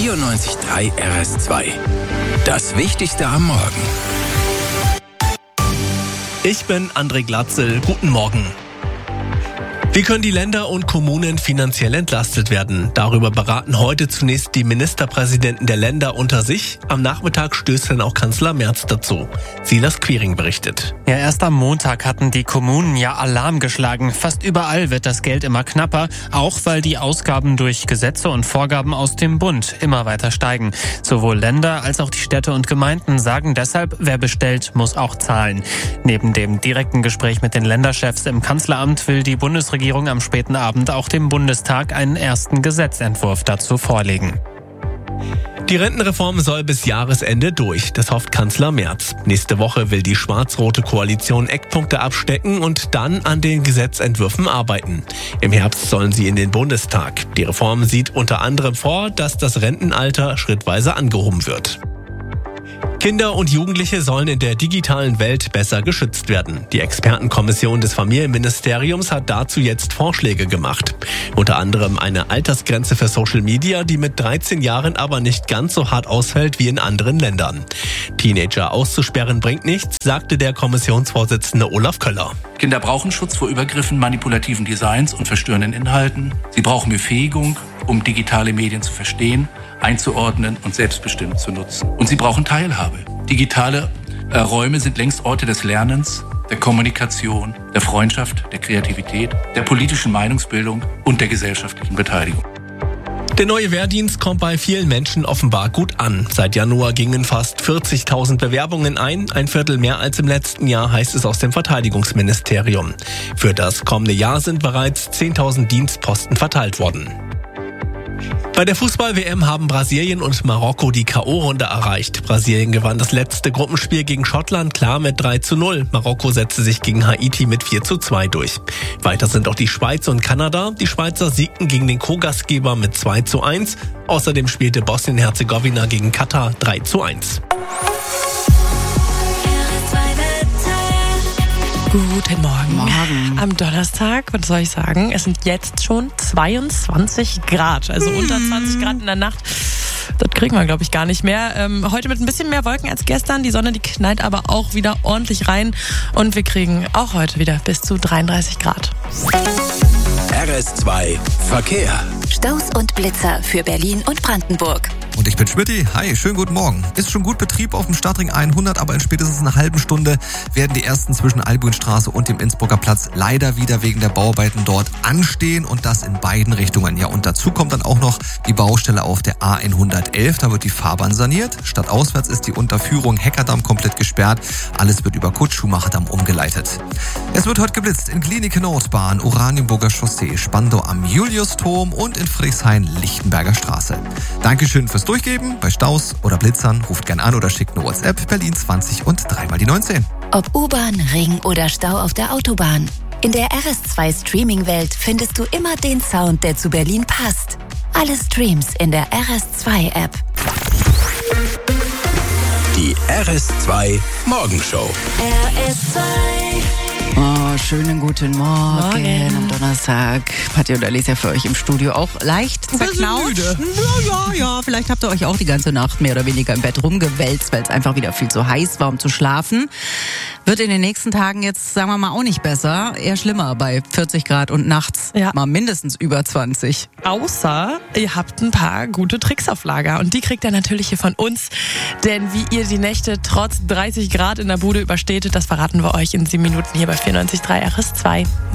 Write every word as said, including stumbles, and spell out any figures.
vierundneunzig Komma drei R S zwei. Das Wichtigste am Morgen. Ich bin André Glatzel. Guten Morgen. Wie können die Länder und Kommunen finanziell entlastet werden? Darüber beraten heute zunächst die Ministerpräsidenten der Länder unter sich. Am Nachmittag stößt dann auch Kanzler Merz dazu. Silas Quiring berichtet. Ja, erst am Montag hatten die Kommunen ja Alarm geschlagen. Fast überall wird das Geld immer knapper, auch weil die Ausgaben durch Gesetze und Vorgaben aus dem Bund immer weiter steigen. Sowohl Länder als auch die Städte und Gemeinden sagen deshalb, wer bestellt, muss auch zahlen. Neben dem direkten Gespräch mit den Länderchefs im Kanzleramt will die Bundesregierung am späten Abend auch dem Bundestag einen ersten Gesetzentwurf dazu vorlegen. Die Rentenreform soll bis Jahresende durch, das hofft Kanzler Merz. Nächste Woche will die schwarz-rote Koalition Eckpunkte abstecken und dann an den Gesetzentwürfen arbeiten. Im Herbst sollen sie in den Bundestag. Die Reform sieht unter anderem vor, dass das Rentenalter schrittweise angehoben wird. Kinder und Jugendliche sollen in der digitalen Welt besser geschützt werden. Die Expertenkommission des Familienministeriums hat dazu jetzt Vorschläge gemacht. Unter anderem eine Altersgrenze für Social Media, die mit dreizehn Jahren aber nicht ganz so hart ausfällt wie in anderen Ländern. Teenager auszusperren bringt nichts, sagte der Kommissionsvorsitzende Olaf Köller. Kinder brauchen Schutz vor Übergriffen, manipulativen Designs und verstörenden Inhalten. Sie brauchen Befähigung, um digitale Medien zu verstehen, einzuordnen und selbstbestimmt zu nutzen. Und sie brauchen Teilhabe. Digitale äh, Räume sind längst Orte des Lernens, der Kommunikation, der Freundschaft, der Kreativität, der politischen Meinungsbildung und der gesellschaftlichen Beteiligung. Der neue Wehrdienst kommt bei vielen Menschen offenbar gut an. Seit Januar gingen fast vierzigtausend Bewerbungen ein, ein Viertel mehr als im letzten Jahr, heißt es aus dem Verteidigungsministerium. Für das kommende Jahr sind bereits zehntausend Dienstposten verteilt worden. Bei der Fußball-W M haben Brasilien und Marokko die K O-Runde erreicht. Brasilien gewann das letzte Gruppenspiel gegen Schottland klar mit drei zu null. Marokko setzte sich gegen Haiti mit vier zu zwei durch. Weiter sind auch die Schweiz und Kanada. Die Schweizer siegten gegen den Co-Gastgeber mit zwei zu eins. Außerdem spielte Bosnien-Herzegowina gegen Katar drei zu eins. Guten Morgen. Morgen. Am Donnerstag, was soll ich sagen, es sind jetzt schon zweiundzwanzig Grad, also mm. unter zwanzig Grad in der Nacht. Das kriegen wir, glaube ich, gar nicht mehr. Ähm, heute mit ein bisschen mehr Wolken als gestern. Die Sonne, die knallt aber auch wieder ordentlich rein. Und wir kriegen auch heute wieder bis zu dreiunddreißig Grad. R S zwei Verkehr. Staus und Blitzer für Berlin und Brandenburg. Und ich bin Schmitty. Hi, schönen guten Morgen. Ist schon gut Betrieb auf dem Stadtring hundert, aber in spätestens einer halben Stunde werden die ersten zwischen Albuinstraße und dem Innsbrucker Platz leider wieder wegen der Bauarbeiten dort anstehen und das in beiden Richtungen. Ja, und dazu kommt dann auch noch die Baustelle auf der A hundertelf. Da wird die Fahrbahn saniert. Stadtauswärts ist die Unterführung Heckerdamm komplett gesperrt. Alles wird über Kutsch-Schumacherdamm umgeleitet. Es wird heute geblitzt in Glienicke Nordbahn, Oranienburger Chaussee, Spandau am Juliusturm und in Friedrichshain-Lichtenberger Straße. Dankeschön fürs Durchgeben. Bei Staus oder Blitzern ruft gern an oder schickt eine WhatsApp Berlin zwanzig und dreimal die neunzehn. Ob U-Bahn, Ring oder Stau auf der Autobahn. In der R S zwei Streaming-Welt findest du immer den Sound, der zu Berlin passt. Alle Streams in der R S zwei App. Die R S zwei Morgenshow. R S zwei. Oh, schönen guten Morgen, Morgen. Am Donnerstag. Patti und Alicia für euch im Studio auch leicht zerknautscht. Ja, ja, ja. Vielleicht habt ihr euch auch die ganze Nacht mehr oder weniger im Bett rumgewälzt, weil es einfach wieder viel zu heiß war, um zu schlafen. Wird in den nächsten Tagen jetzt, sagen wir mal, auch nicht besser. Eher schlimmer bei vierzig Grad und nachts Ja. mal mindestens über zwanzig. Außer ihr habt ein paar gute Tricks auf Lager. Und die kriegt ihr natürlich hier von uns. Denn wie ihr die Nächte trotz dreißig Grad in der Bude übersteht, das verraten wir euch in sieben Minuten hier bei vierundneunzig Komma drei R S zwei.